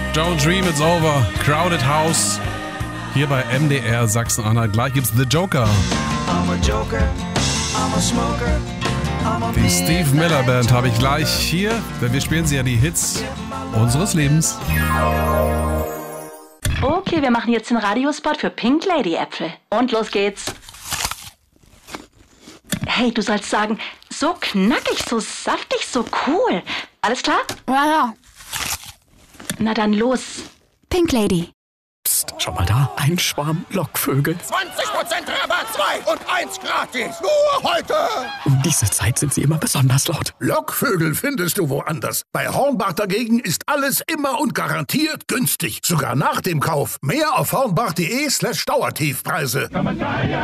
Don't Dream It's Over, Crowded House. Hier bei MDR Sachsen-Anhalt. Gleich gibt's The Joker. Die Steve Miller Band habe ich gleich hier, denn wir spielen sie ja die Hits unseres Lebens. Okay, wir machen jetzt den Radiospot für Pink Lady Äpfel. Und los geht's. Hey, du sollst sagen, so knackig, so saftig, so cool. Alles klar? Ja. Na dann los. Pink Lady. Psst, schau mal da, ein Schwarm Lockvögel. 20% Rabatt, 2 und 1 gratis. Nur heute. Um diese Zeit sind sie immer besonders laut. Lockvögel findest du woanders. Bei Hornbach dagegen ist alles immer und garantiert günstig. Sogar nach dem Kauf. Mehr auf hornbach.de/Dauertiefpreise.